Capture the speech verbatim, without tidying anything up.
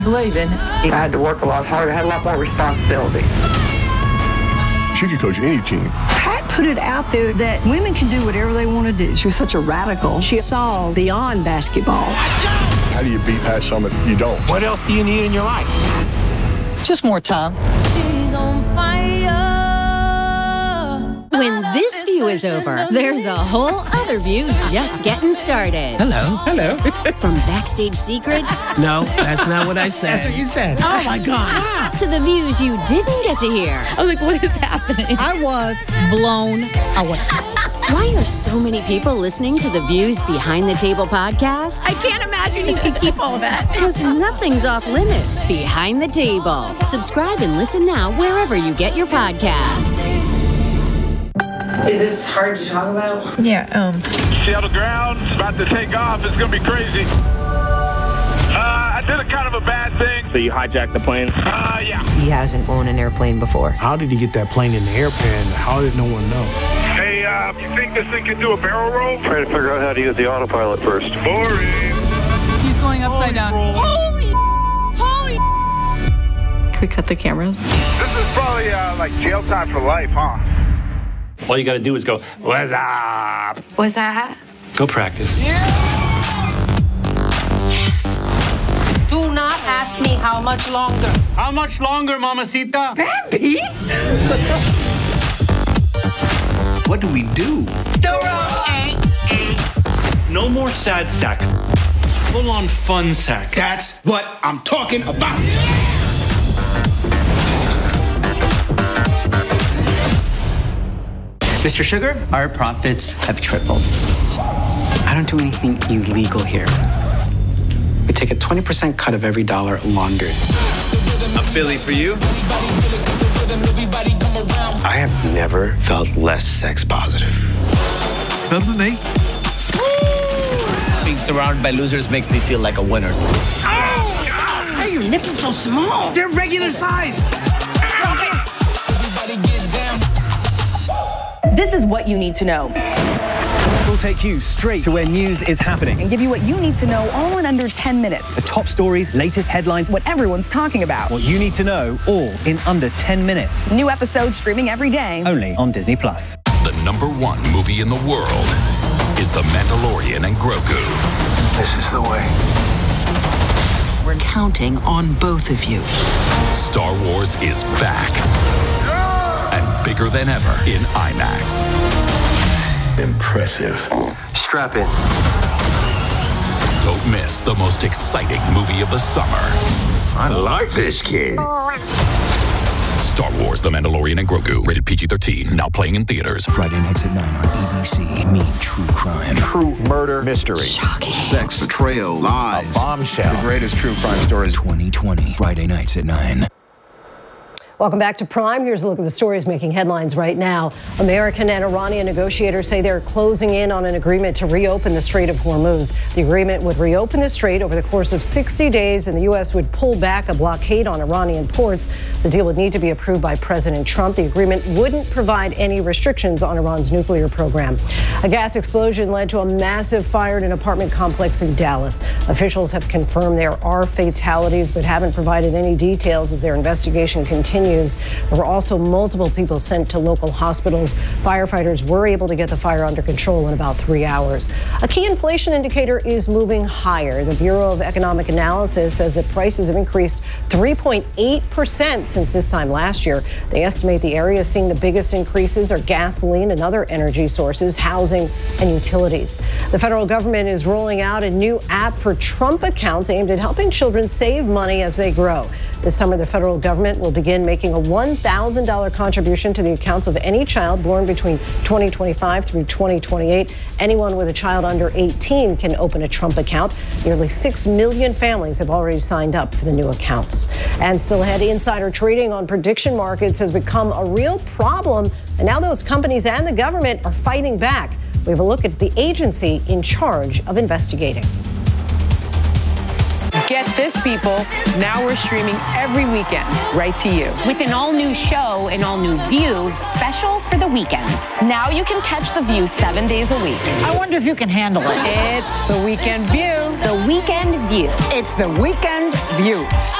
Believing. I had to work a lot harder, had a lot more responsibility. She could coach any team. Pat put it out there that women can do whatever they want to do. She was such a radical. She saw beyond basketball. How do you beat Pat Summitt? You don't. What else do you need in your life? Just more time. She's on fire. When this view is over, there's a whole other view just getting started. Hello. Hello. From backstage secrets. No, that's not what I said. That's what you said. Oh, my God. To the views you didn't get to hear. I was like, what is happening? I was blown away. Why are so many people listening to the Views Behind the Table podcast? I can't imagine you can keep all that. Because nothing's off limits behind the table. Subscribe and listen now wherever you get your podcasts. Is this hard to talk about? Yeah, um... Seattle ground's about to take off. It's going to be crazy. Uh, I did a kind of a bad thing. So you hijacked the plane? Uh, yeah. He hasn't flown an airplane before. How did he get that plane in the airplane? How did no one know? Hey, uh, you think this thing can do a barrel roll? Trying to figure out how to use the autopilot first. Boring. He's going upside down. Holy, holy. Can we cut the cameras? This is probably, uh, like jail time for life, huh? All you got to do is go, what's up? What's that? Go practice. Yes. Do not ask me how much longer. How much longer, mamacita? Bambi? What do we do? No more sad sack. Full on fun sack. That's what I'm talking about. Mister Sugar, our profits have tripled. I don't do anything illegal here. We take a twenty percent cut of every dollar laundered. A Philly for you? I have never felt less sex positive. Felt the me? Being surrounded by losers makes me feel like a winner. Why are your nipples so small? They're regular size. This is what you need to know. We'll take you straight to where news is happening and give you what you need to know all in under ten minutes. The top stories, latest headlines, what everyone's talking about. What you need to know, all in under ten minutes. New episodes streaming every day. Only on Disney Plus. The number one movie in the world is The Mandalorian and Grogu. This is the way. We're counting on both of you. Star Wars is back. And bigger than ever in IMAX. Impressive. Strap in. Don't miss the most exciting movie of the summer. I like this kid. Star Wars, The Mandalorian and Grogu. Rated P G thirteen. Now playing in theaters. Friday nights at nine on A B C. Meet True Crime. True murder mystery. Shocking. Sex, betrayal, lies. A bombshell. The greatest true crime stories. twenty twenty. Friday nights at nine. Welcome back to Prime. Here's a look at the stories making headlines right now. American and Iranian negotiators say they're closing in on an agreement to reopen the Strait of Hormuz. The agreement would reopen the strait over the course of sixty days, and the U S would pull back a blockade on Iranian ports. The deal would need to be approved by President Trump. The agreement wouldn't provide any restrictions on Iran's nuclear program. A gas explosion led to a massive fire in an apartment complex in Dallas. Officials have confirmed there are fatalities, but haven't provided any details as their investigation continues. There were also multiple people sent to local hospitals. Firefighters were able to get the fire under control in about three hours. A key inflation indicator is moving higher. The Bureau of Economic Analysis says that prices have increased three point eight percent since this time last year. They estimate the areas seeing the biggest increases are gasoline and other energy sources, housing, and utilities. The federal government is rolling out a new app for Trump accounts aimed at helping children save money as they grow. This summer, the federal government will begin making a one thousand dollars contribution to the accounts of any child born between twenty twenty-five through twenty twenty-eight. Anyone with a child under eighteen can open a Trump account. Nearly six million families have already signed up for the new accounts. And still ahead, insider trading on prediction markets has become a real problem. And now those companies and the government are fighting back. We have a look at the agency in charge of investigating. Get this, people. Now we're streaming every weekend right to you. With an all-new show, an all-new View, special for the weekends. Now you can catch The View seven days a week. I wonder if you can handle it. It's The Weekend View. The Weekend View. It's The Weekend View.